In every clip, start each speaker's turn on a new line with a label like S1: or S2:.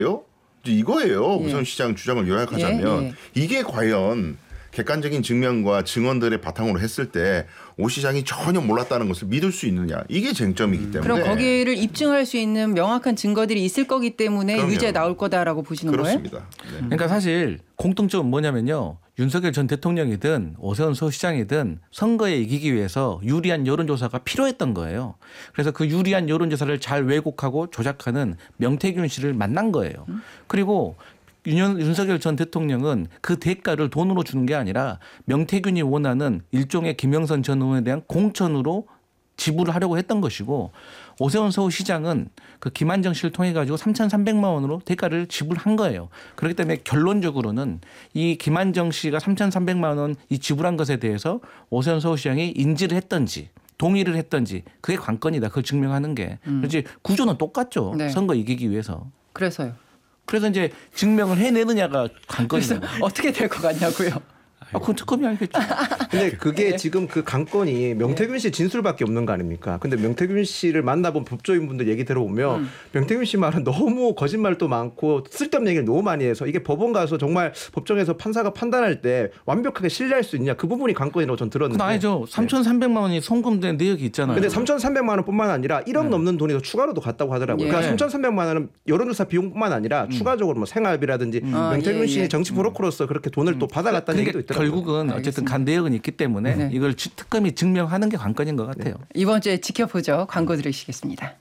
S1: 이거예요. 오세훈 시장 주장을 요약하자면 이게 과연 객관적인 증명과 증언들의 바탕으로 했을 때 오 시장이 전혀 몰랐다는 것을 믿을 수 있느냐. 이게 쟁점이기 때문에.
S2: 그럼 거기를 입증할 수 있는 명확한 증거들이 있을 거기 때문에
S1: 그럼요.
S2: 유죄 나올 거다라고 보시는
S1: 그렇습니다.
S2: 거예요?
S1: 네.
S3: 그러니까 사실 공통점은 뭐냐면요. 윤석열 전 대통령이든 오세훈 서울시장이든 선거에 이기기 위해서 유리한 여론조사가 필요했던 거예요. 그래서 그 유리한 여론조사를 잘 왜곡하고 조작하는 명태균 씨를 만난 거예요. 그리고 윤석열 전 대통령은 그 대가를 돈으로 주는 게 아니라 명태균이 원하는 일종의 김영선 전 의원에 대한 공천으로 지불을 하려고 했던 것이고 오세훈 서울시장은 그 김한정 씨를 통해 가지고 3,300만 원으로 대가를 지불한 거예요. 그렇기 때문에 결론적으로는 이 김한정 씨가 3,300만 원 이 지불한 것에 대해서 오세훈 서울시장이 인지를 했던지 동의를 했던지 그게 관건이다. 그걸 증명하는 게. 그렇지 구조는 똑같죠.
S2: 네.
S3: 선거 이기기 위해서.
S2: 그래서요.
S3: 그래서 이제 증명을 해내느냐가
S2: 그래서
S3: 관건이에요.
S2: 어떻게 될 것 같냐고요.
S3: 그건 특검이 알겠죠.
S4: 근데 그게 지금 그 관건이 명태균 씨 진술밖에 없는 거 아닙니까? 근데 명태균 씨를 만나본 법조인분들 얘기 들어보면 명태균 씨 말은 너무 거짓말도 많고 쓸데없는 얘기를 너무 많이 해서 이게 법원 가서 정말 법정에서 판사가 판단할 때 완벽하게 신뢰할 수 있냐 그 부분이 관건이라고 전 들었는데.
S3: 그건 아니죠. 3,300만 원이 송금된 내역이 있잖아요.
S4: 근데 3,300만 원뿐만 아니라 1억 넘는 돈이 더 추가로도 갔다고 하더라고요.
S2: 예.
S4: 그러니까 3,300만 원은 여론조사 비용뿐만 아니라 추가적으로 뭐 생활비라든지 명태균 씨는 정치 브로커로서 그렇게 돈을 또 받아갔다는 얘기도 있더라고요.
S3: 결국은 어쨌든 간 내역은 있기 때문에
S2: 네.
S3: 이걸 특검이 증명하는 게 관건인 것 같아요.
S2: 이번 주에 지켜보죠. 광고 들으시겠습니다.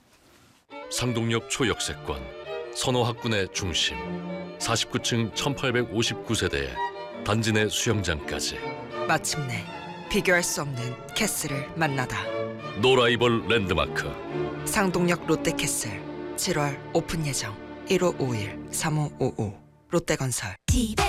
S5: 상동역 초역세권, 선호학군의 중심, 49층 1859세대에 단지 내 수영장까지
S6: 마침내 비교할 수 없는 캐슬을 만나다.
S5: 노라이벌 랜드마크
S6: 상동역 롯데캐슬 7월 오픈 예정. 1551-3555 롯데건설.
S7: 집에